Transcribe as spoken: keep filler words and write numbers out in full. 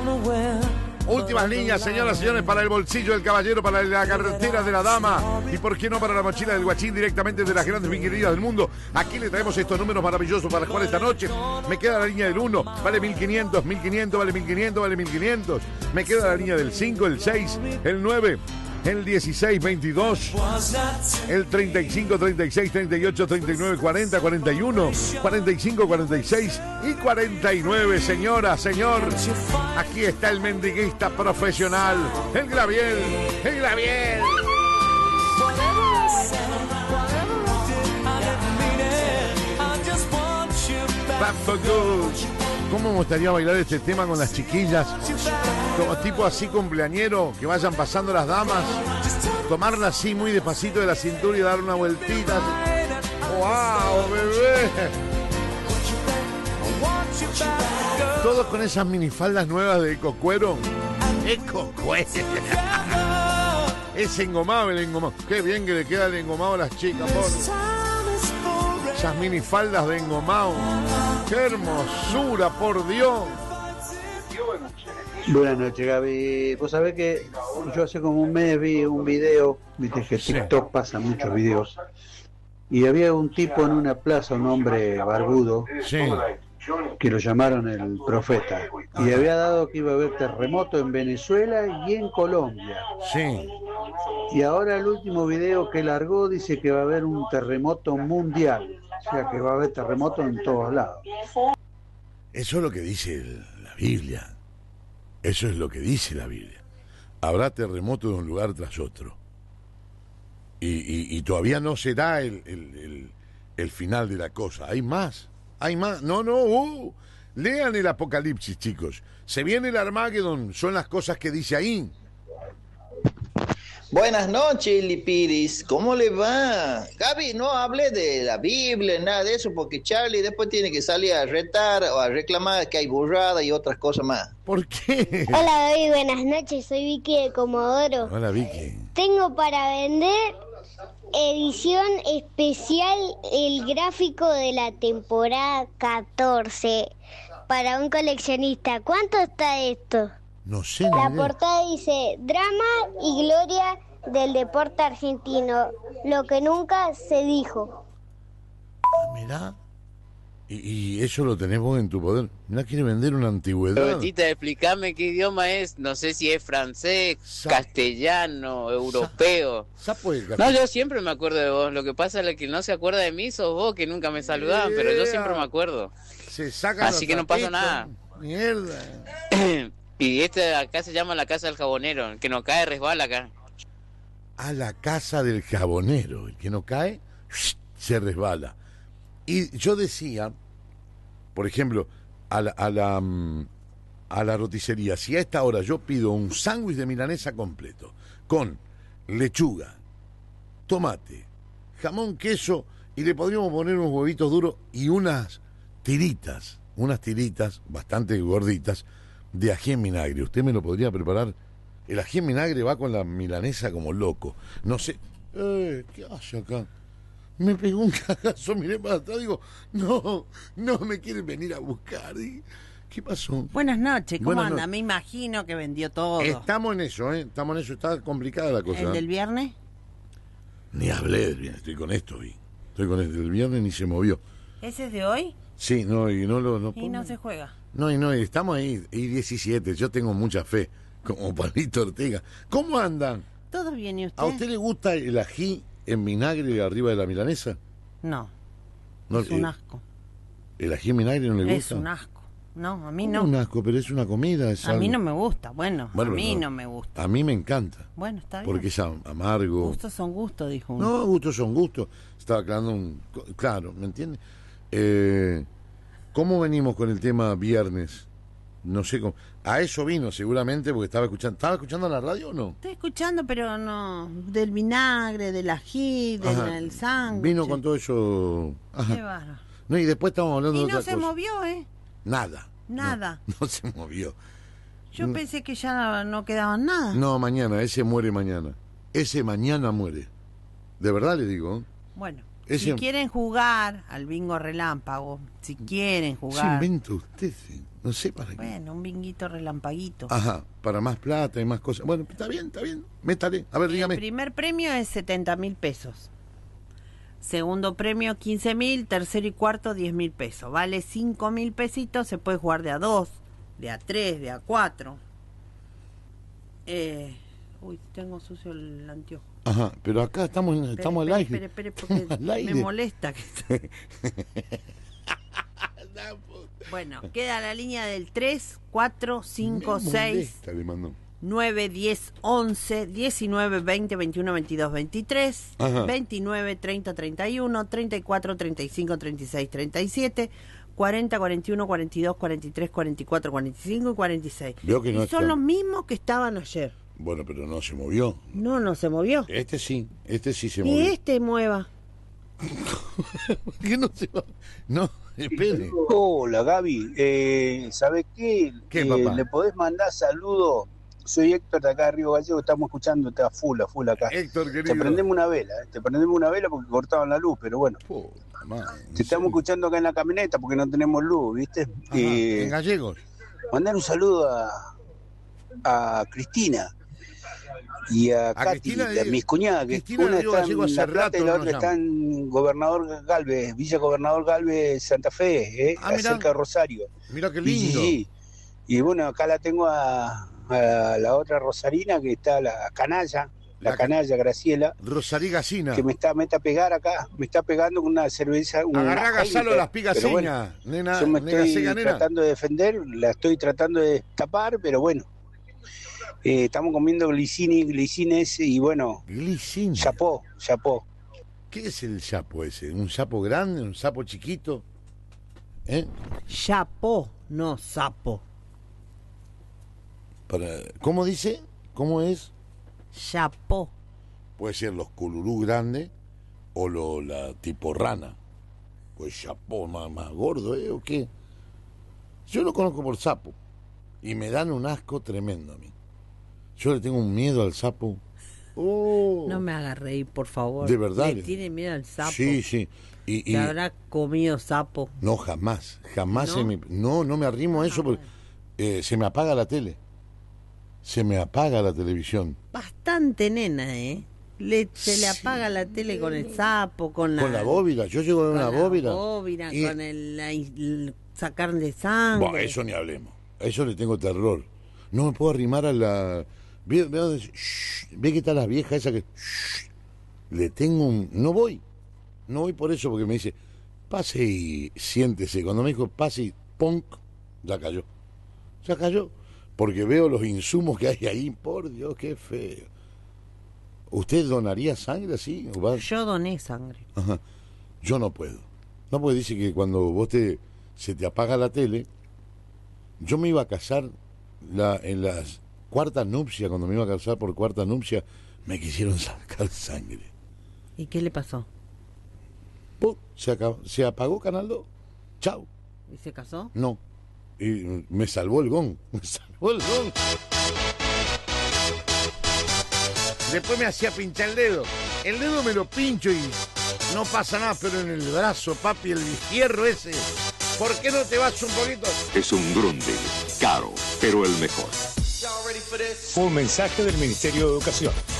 Últimas líneas, señoras y señores, para el bolsillo del caballero, para la cartera de la dama y, por qué no, para la mochila del guachín, directamente de las grandes vinquerías del mundo. Aquí le traemos estos números maravillosos para jugar esta noche. Me queda la línea del uno, vale mil quinientos, mil quinientos, vale mil quinientos, vale mil quinientos. Me queda la línea del cinco, el seis, el nueve, el dieciséis, veintidós, el treinta y cinco, treinta y seis, treinta y ocho, treinta y nueve, cuarenta, cuarenta y uno, cuarenta y cinco, cuarenta y seis y cuarenta y nueve, señora, señor. Aquí está el mendiguista profesional, el Graviel, el Graviel. Back for good. ¿Cómo me gustaría bailar este tema con las chiquillas? Como tipo así cumpleañero, que vayan pasando las damas, tomarla así muy despacito de la cintura y dar una vueltita. ¡Wow, bebé! Todos con esas minifaldas nuevas de Ecocuero. Ecocuero. Es engomado el engomado. Qué bien que le queda el engomado a las chicas, por esas minifaldas de engomado. ¡Qué hermosura, por Dios! Buenas noches, Gaby. Vos sabés que yo hace como un mes vi un video, viste que TikTok pasa muchos videos, y había un tipo en una plaza, un hombre barbudo, sí, que lo llamaron el profeta, y había dado que iba a haber terremoto en Venezuela y en Colombia. Sí. Y ahora el último video que largó dice que va a haber un terremoto mundial, o sea que va a haber terremoto en todos lados. Eso es lo que dice la Biblia. Eso es lo que dice la Biblia. Habrá terremoto de un lugar tras otro. Y, y, y todavía no se da el, el, el, el final de la cosa. Hay más. Hay más. No, no. Uh, lean el Apocalipsis, chicos. Se viene el Armagedón. Son las cosas que dice ahí. Buenas noches, Lipiris. ¿Cómo le va? Gaby, no hable de la Biblia, nada de eso, porque Charlie después tiene que salir a retar o a reclamar que hay burrada y otras cosas más. ¿Por qué? Hola, Gaby, buenas noches. Soy Vicky de Comodoro. Hola, Vicky. Tengo para vender edición especial el gráfico de la temporada catorce para un coleccionista. ¿Cuánto está esto? No sé. La portada dice drama y gloria del deporte argentino, lo que nunca se dijo. Ah, mirá. Y, y eso lo tenés vos en tu poder. Mirá, quiere vender una antigüedad. Betita, explícame qué idioma es. No sé si es francés, Sa castellano, europeo. Sa no, yo siempre me acuerdo de vos. Lo que pasa es que no se acuerda de mí sos vos, que nunca me saludaban, yeah. Pero yo siempre me acuerdo. Se saca. Así que no pasa nada. Mierda. Y este acá se llama la casa del jabonero. El que no cae resbala acá. A la casa del jabonero. El que no cae, se resbala. Y yo decía, por ejemplo, a la, a la, a la roticería, si a esta hora yo pido un sándwich de milanesa completo, con lechuga, tomate, jamón, queso, y le podríamos poner unos huevitos duros y unas tiritas, unas tiritas bastante gorditas, de ají en vinagre. ¿Usted me lo podría preparar? El ají en vinagre va con la milanesa como loco. No sé. Eh, ¿Qué hace acá? Me pegó un cagazo, miré para atrás, digo, no, no me quieren venir a buscar. ¿Y qué pasó? Buenas noches, ¿cómo Buenas anda? No... Me imagino que vendió todo. Estamos en eso, ¿eh? Estamos en eso, está complicada la cosa. ¿El del viernes? Ni hablé del viernes, estoy con esto, ¿vi? Estoy con este del viernes, ni se movió. ¿Ese es de hoy? Sí, no, y no lo... No, y no se juega. No, y no, y estamos ahí, y diecisiete, yo tengo mucha fe, como Palito Ortega. ¿Cómo andan? Todo bien, ¿y usted? ¿A usted le gusta el ají en vinagre arriba de la milanesa? No, no es un asco. ¿El ají en vinagre no le gusta? Es un asco. No, a mí no. Es un asco, pero es una comida. Es a algo... mí no me gusta, bueno, bueno a mí no. no me gusta. A mí me encanta. Bueno, está bien. Porque es amargo. Gustos son gustos, dijo uno. No, gustos son gustos. Estaba aclarando un... Claro, ¿me entiende? Eh, ¿Cómo venimos con el tema viernes? No sé cómo. A eso vino seguramente porque estaba escuchando. ¿Estaba escuchando la radio o no? Estoy escuchando, pero no. Del vinagre, del ají, del sándwich. Vino con todo eso. Ajá. Qué bárbaro. No, y después estamos hablando y de no otra se cosa. movió, ¿eh? Nada. Nada. No, no se movió. Yo no. pensé que ya no quedaban nada. No, mañana. Ese muere mañana. Ese mañana muere. De verdad le digo. Bueno. Ese... Si quieren jugar al bingo relámpago, si quieren Se jugar... inventa usted, sí. No sé para qué. Bueno, un binguito relampaguito. Ajá, para más plata y más cosas. Bueno, está bien, está bien. Métale. A ver, dígame. El primer premio es setenta mil pesos. Segundo premio quince mil, tercero y cuarto diez mil pesos. Vale cinco mil pesitos, se puede jugar de a dos, de a tres, de a cuatro. Eh, uy, tengo sucio el anteojo. Ajá, pero acá estamos, Espere, estamos espere, al aire. espere, espere, porque Estamos al aire. me molesta que... Bueno, queda la línea del tres, cuatro, cinco, Me seis, molesta, le mandó. nueve, diez, once, diecinueve, veinte, veintiuno, veintidós, veintitrés, Ajá. veintinueve, treinta, treinta y uno, treinta y cuatro, treinta y cinco, treinta y seis, treinta y siete, cuarenta, cuarenta y uno, cuarenta y dos, cuarenta y tres, cuarenta y cuatro, cuarenta y cinco y cuarenta y seis. Veo que no Y son está- los mismos que estaban ayer. Bueno, pero no se movió. No, no se movió. Este sí, este sí se Y movió. este mueva. ¿Por qué no se va? No, espere. Hola Gaby, eh, ¿sabes qué? ¿Qué, Eh, papá? ¿Le podés mandar saludos? Soy Héctor de acá de Río Gallego, estamos escuchándote a full, a full acá. Héctor, Te querido. prendemos una vela, eh, te prendemos una vela porque cortaban la luz, pero bueno, Puta madre, te estamos escuchando acá en la camioneta porque no tenemos luz, ¿viste? Ajá, Eh, en gallegos. mandar un saludo a, a Cristina y a, A Katy, Cristina a de- mis cuñadas, que Cristina de una Río está Gallego en hace La Plata rato y la no otra nos está en Gobernador Galvez, Villa Gobernador Galvez, Santa Fe, eh, Ah, mirá. cerca de Rosario. Mira qué Y, lindo. sí, sí. Y bueno, acá la tengo a, a la otra Rosarina, que está la canalla, la, La ca- canalla Graciela, Rosarí Gacina. que me está, me está a pegar acá, me está pegando con una cerveza. Una Agarrá Gasalo Heineken, las pero bueno, pigaseñas, nena, yo me nena estoy seca, nena. tratando de defender, la estoy tratando de tapar, pero bueno. Eh, estamos comiendo glicini, glicines y bueno, Glicina. chapó, chapó. ¿Qué es el sapo ese? ¿Un sapo grande? ¿Un sapo chiquito? ¿Eh? Chapó, no sapo. Para... ¿Cómo dice? ¿Cómo es? Chapó. Puede ser los culurú grandes o lo, la tipo rana. Pues chapó más, más gordo, ¿eh? ¿O qué? Yo lo conozco por sapo. Y me dan un asco tremendo a mí. Yo le tengo un miedo al sapo. Oh. No me haga reír, por favor. De verdad. ¿Le tiene miedo al sapo? Sí, sí. Y, ¿Que y- habrá comido sapo? No, jamás. Jamás ¿No? se me... No, no me arrimo a eso porque eh, se me apaga la tele. Se me apaga la televisión. Bastante nena, ¿eh? Le, se le Sí. apaga la tele con el sapo, con la... Con la bóvila. Yo llego a con una la bóvila. bóvila, y- con el, la- el sacar de sangre. Buah, eso ni hablemos. A eso le tengo terror. No me puedo arrimar a la... Ve, ve, dónde- shh, ve que está la vieja esa que... shh, le tengo un... No voy. No voy por eso, porque me dice, pase y siéntese. Cuando me dijo, pase y ponk, ya cayó. Ya cayó. Porque veo los insumos que hay ahí. Por Dios, qué feo. ¿Usted donaría sangre así? ¿O va- Yo doné sangre. Ajá. Yo no puedo. No, porque dice que cuando vos te se te apaga la tele, yo me iba a casar la, en las cuartas nupcias, cuando me iba a casar por cuarta nupcia, me quisieron sacar sangre. ¿Y qué le pasó? ¡Pum! Se, acabó, se apagó Canal dos. Chao. ¿Y se casó? No. Y me salvó el gong. Me salvó el gong. Después me hacía pinchar el dedo. El dedo me lo pincho y no pasa nada, pero en el brazo, papi, el fierro ese. ¿Por qué no te vas un poquito? Es un Grundig, caro, pero el mejor. Un mensaje del Ministerio de Educación.